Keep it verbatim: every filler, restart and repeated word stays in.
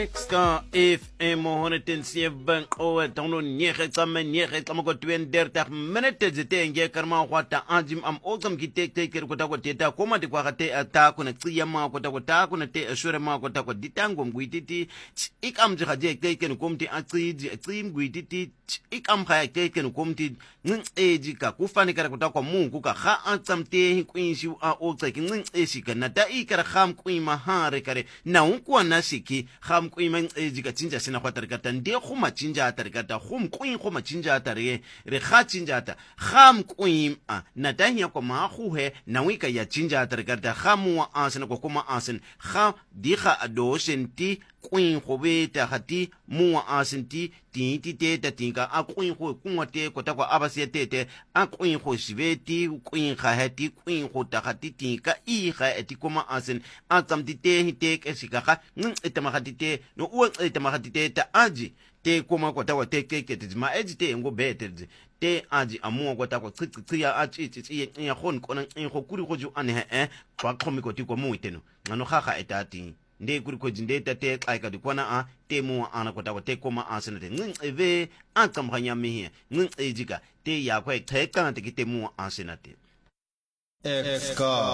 Ska if em honderdzeven oe tono nege tsamme nege tsamme ko tweeëndertig minute zite nge karma kwata anjim am otsam kitek teker kota ko teta koma de kwa te ata kuna tsiya ma kota ko ta kuna te ashure ma kota ko ditango ngwititi ikam je gaje teken komti atsiji tsim ngwititi ikam khaya teken komti nceji ka kufani kara kota ko mungu ka kha antsamte kwinshi a otsa ki ncesi kana ta ikara kham kwima hare kare na unkwa nasiki kham kwima ncezi ka tsinja sina kwa tarikata nde khuma tsinja tarikata khum kwin khuma tsinja tarike re kha tsinja ta kham kwima na ta hiya ko ma khuhe na wika ya tsinja tarikata khamwa asina ko kuma asin kha dikha adosenti kwin khobeta khati muwa asinti ti ti te ta tinka a kwin kho kunwa te ko ta ko abase tete a kwin kho shibeti kwin kha hati kwin kho ta khati tinka i kha eti kuma asin a tsamti te hite ke shikakha ng etama khati te no u etama khati te ta aji te kuma ko ta ko te ke ke ma eji te ngo better te aji amuwa ko ta ko tsitsi ya a tsi tsi ya khon kona in kho kuri kho ju ane he kwa khomi ko ti ko mu iteno ngano kha kha etati nde kuri ko jinde ta te kai ka dikwana a te mu ana ko ta ko te koma asana te ngin eve an kam khanya mi he ngin ejika te ya ko te kan te ki te mu asana te Exka